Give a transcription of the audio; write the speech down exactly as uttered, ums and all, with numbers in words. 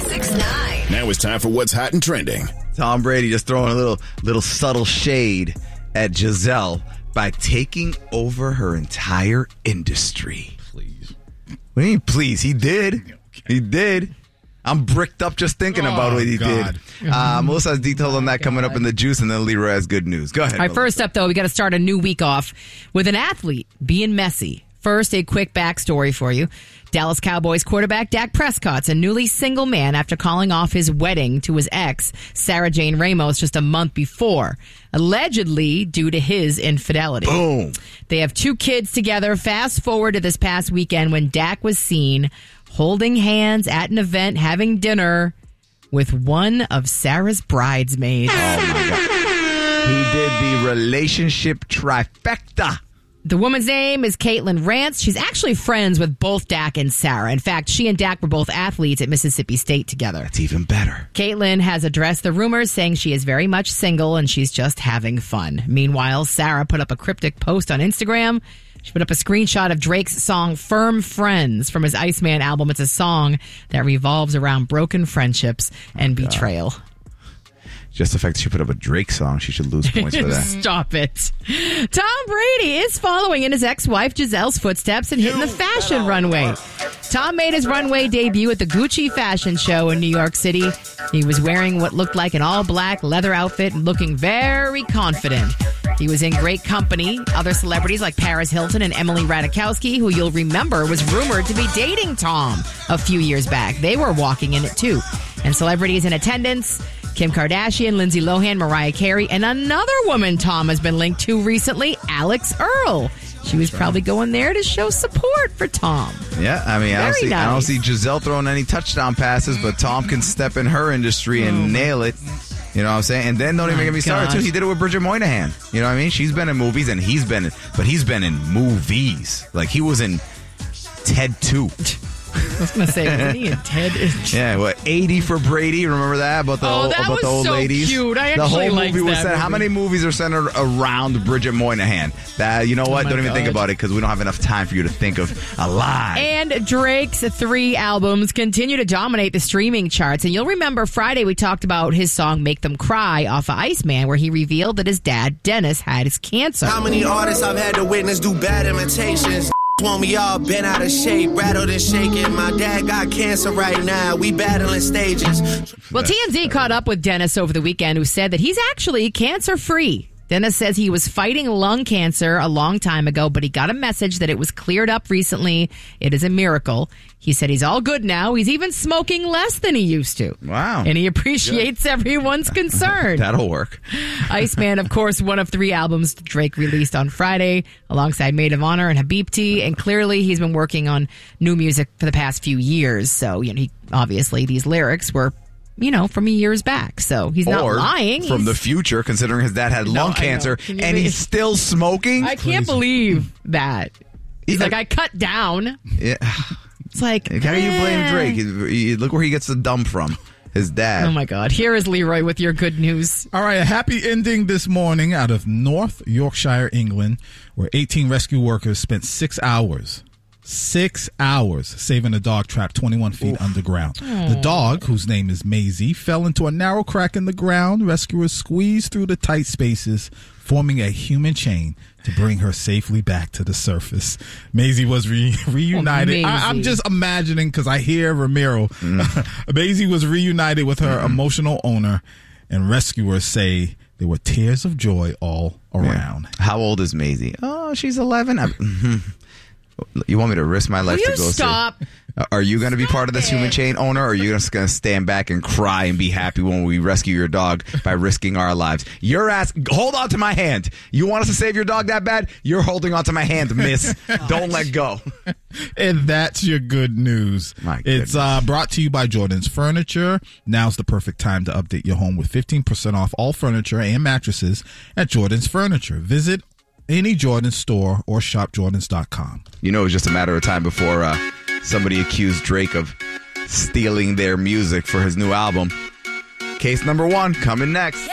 six nine. Now it's time for What's Hot and Trending. Tom Brady just throwing a little little subtle shade at Giselle by taking over her entire industry. Please. What do you mean, please? He did. Okay. He did. I'm bricked up just thinking oh, about what he God. did. Uh, Melissa has details on that coming up in the juice, and then Leroy has good news. Go ahead. All right, Melissa. first up, though, we got to start a new week off with an athlete being messy. First, a quick backstory for you. Dallas Cowboys quarterback Dak Prescott's a newly single man after calling off his wedding to his ex, Sarah Jane Ramos, just a month before, allegedly due to his infidelity. Boom. They have two kids together. Fast forward to this past weekend when Dak was seen holding hands at an event, having dinner with one of Sarah's bridesmaids. Oh, my God. He did the relationship trifecta. The woman's name is Caitlin Rance. She's actually friends with both Dak and Sarah. In fact, she and Dak were both athletes at Mississippi State together. That's even better. Caitlin has addressed the rumors, saying she is very much single and she's just having fun. Meanwhile, Sarah put up a cryptic post on Instagram. She put up a screenshot of Drake's song Firm Friends from his Iceman album. It's a song that revolves around broken friendships and oh, betrayal. Just the fact that she put up a Drake song, she should lose points for that. Stop it. Tom Brady is following in his ex-wife Giselle's footsteps and hitting the fashion runway. Tom made his runway debut at the Gucci fashion show in New York City. He was wearing what looked like an all-black leather outfit and looking very confident. He was in great company. Other celebrities like Paris Hilton and Emily Ratajkowski, who you'll remember was rumored to be dating Tom a few years back. They were walking in it too. And celebrities in attendance: Kim Kardashian, Lindsay Lohan, Mariah Carey, and another woman Tom has been linked to recently, Alex Earle. She was probably going there to show support for Tom. Yeah, I mean, I don't, see, nice. I don't see Giselle throwing any touchdown passes, but Tom can step in her industry and oh. nail it. You know what I'm saying? And then don't even get me started, too. He did it with Bridget Moynihan. You know what I mean? She's been in movies, and he's been in, but he's been in movies. Like, he was in Ted two. I was going to say, wasn't he in Ted? Yeah, what, eighty for Brady? Remember that? About the, oh, old, that about was the old so ladies? cute. I the actually whole liked movie was that centered. movie. How many movies are centered around Bridget Moynihan? That, you know what? Oh don't even God. think about it because we don't have enough time for you to think of a lie. And Drake's three albums continue to dominate the streaming charts. And you'll remember Friday we talked about his song Make Them Cry off of Iceman, where he revealed that his dad, Dennis, had his cancer. How many artists I've had to witness do bad imitations? Want me all bent out of shape, rattled and shaking. My dad got cancer right now. We battling stages. Well, T M Z caught up with Dennis over the weekend, who said that he's actually cancer-free. Dennis says he was fighting lung cancer a long time ago, but he got a message that it was cleared up recently. It is a miracle. He said he's all good now. He's even smoking less than he used to. Wow. And he appreciates good. everyone's concern. That'll work. Iceman, of course, one of three albums Drake released on Friday alongside Maid of Honor and Habibti. And clearly he's been working on new music for the past few years. So, you know, he, obviously these lyrics were, you know, from years back. So he's not or lying. From he's, the future, considering his dad had no, lung cancer and believe? he's still smoking. I can't Please. believe that. He's yeah. like, I cut down. Yeah. It's like, how do you blame Drake? Look where he gets the dumb from. His dad. Oh, my God. Here is Leroy with your good news. All right, a happy ending this morning out of North Yorkshire, England, where eighteen rescue workers spent six hours Six hours saving a dog trapped twenty-one feet Oof. underground. Aww. The dog, whose name is Maisie, fell into a narrow crack in the ground. Rescuers squeezed through the tight spaces, forming a human chain to bring her safely back to the surface. Maisie was re- reunited. Oh, I- I'm just imagining, because I hear Ramiro. Mm. Maisie was reunited with her mm. emotional owner, and rescuers say there were tears of joy all around. Yeah. How old is Maisie? Oh, she's eleven. You want me to risk my life Will to you go stop? See? Are you going to be Stop part of this it. human chain, owner, or are you just going to stand back and cry and be happy when we rescue your dog by risking our lives? Your ass, hold on to my hand. You want us to save your dog that bad? You're holding on to my hand, miss. Don't let go. And that's your good news. My it's uh, brought to you by Jordan's Furniture. Now's the perfect time to update your home with fifteen percent off all furniture and mattresses at Jordan's Furniture. Visit any Jordan store or shop jordans dot com. You know, it was just a matter of time before uh, somebody accused Drake of stealing their music for his new album. Case number one coming next.